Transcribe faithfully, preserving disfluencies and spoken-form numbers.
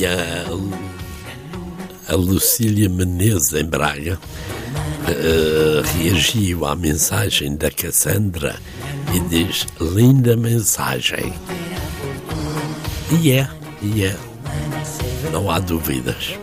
E a, a Lucília Menezes, em Braga, uh, reagiu à mensagem da Cassandra e diz: linda mensagem. E é, e é. Não há dúvidas.